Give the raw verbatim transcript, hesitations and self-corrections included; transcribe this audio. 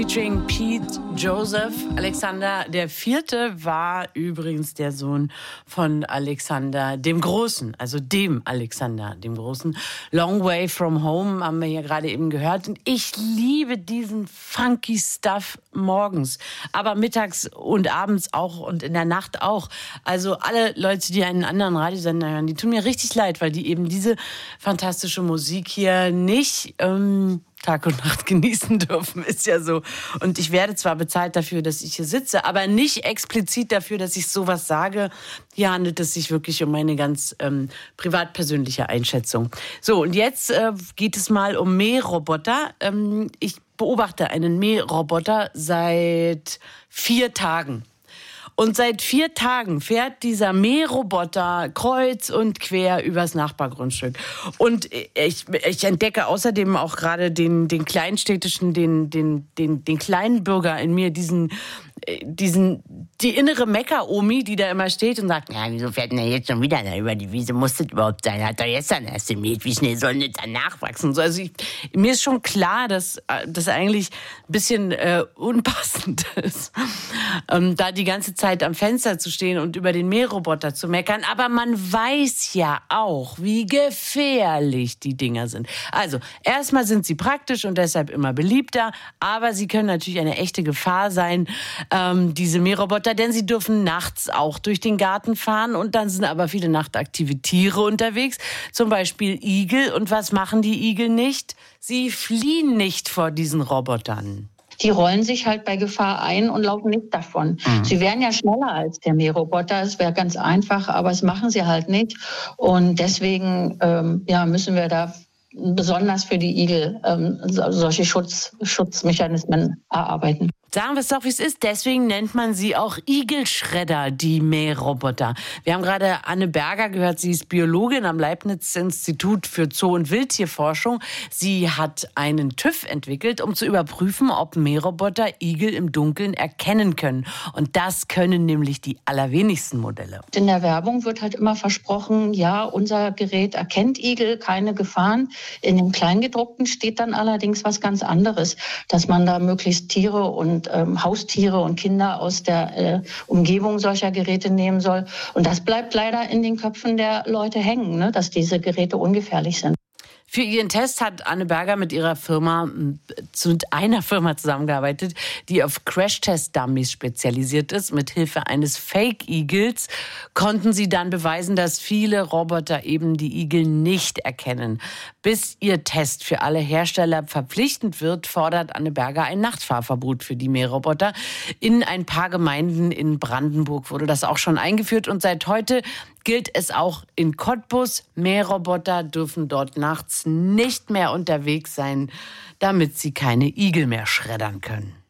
Featuring Pete Joseph. Alexander der Vierte war übrigens der Sohn von Alexander dem Großen, also dem Alexander dem Großen. Long Way From Home haben wir hier gerade eben gehört. Und ich liebe diesen funky Stuff morgens, aber mittags und abends auch und in der Nacht auch. Also alle Leute, die einen anderen Radiosender hören, die tun mir richtig leid, weil die eben diese fantastische Musik hier nicht ähm, Tag und Nacht genießen dürfen, ist ja so. Und ich werde zwar bezahlt dafür, dass ich hier sitze, aber nicht explizit dafür, dass ich sowas sage. Hier handelt es sich wirklich um meine ganz ähm, privat-persönliche Einschätzung. So, und jetzt äh, geht es mal um Mähroboter. Ähm, ich beobachte einen Mähroboter seit vier Tagen. Und seit vier Tagen fährt dieser Mähroboter kreuz und quer übers Nachbargrundstück. Und ich, ich entdecke außerdem auch gerade den, den kleinstädtischen, den, den, den, den kleinen Bürger in mir, diesen, diesen, die innere Mecker-Omi, die da immer steht und sagt, ja, wieso fährt denn der jetzt schon wieder da über die Wiese? Muss das überhaupt sein? Hat doch gestern erst gemäht. Wie schnell soll denn das dann nachwachsen? So, also ich, mir ist schon klar, dass das eigentlich ein bisschen äh, unpassend ist, ähm, da die ganze Zeit am Fenster zu stehen und über den Mähroboter zu meckern. Aber man weiß ja auch, wie gefährlich die Dinger sind. Also, erstmal sind sie praktisch und deshalb immer beliebter, aber sie können natürlich eine echte Gefahr sein, ähm, diese Mähroboter, denn sie dürfen nachts auch durch den Garten fahren und dann sind aber viele nachtaktive Tiere unterwegs, zum Beispiel Igel. Und was machen die Igel nicht? Sie fliehen nicht vor diesen Robotern. Die rollen sich halt bei Gefahr ein und laufen nicht davon. Mhm. Sie wären ja schneller als der Mähroboter. Es wäre ganz einfach, aber das machen sie halt nicht. Und deswegen ähm, ja, müssen wir da besonders für die Igel ähm, solche Schutz, Schutzmechanismen erarbeiten. Sagen wir es doch, wie es ist. Deswegen nennt man sie auch Igelschredder, die Mähroboter. Wir haben gerade Anne Berger gehört. Sie ist Biologin am Leibniz-Institut für Zoo- und Wildtierforschung. Sie hat einen TÜV entwickelt, um zu überprüfen, ob Mähroboter Igel im Dunkeln erkennen können. Und das können nämlich die allerwenigsten Modelle. In der Werbung wird halt immer versprochen, ja, unser Gerät erkennt Igel, keine Gefahren. In dem Kleingedruckten steht dann allerdings was ganz anderes, dass man da möglichst Tiere und ähm, Haustiere und Kinder aus der äh, Umgebung solcher Geräte nehmen soll. Und das bleibt leider in den Köpfen der Leute hängen, ne, dass diese Geräte ungefährlich sind. Für ihren Test hat Anne Berger mit ihrer Firma, zu einer Firma zusammengearbeitet, die auf Crash-Test-Dummies spezialisiert ist. Mit Hilfe eines Fake-Igels konnten sie dann beweisen, dass viele Roboter eben die Igel nicht erkennen. Bis ihr Test für alle Hersteller verpflichtend wird, fordert Anne Berger ein Nachtfahrverbot für die Mähroboter. In ein paar Gemeinden in Brandenburg wurde das auch schon eingeführt. Und seit heute gilt es auch in Cottbus. Mähroboter dürfen dort nachts nicht mehr unterwegs sein, damit sie keine Igel mehr schreddern können.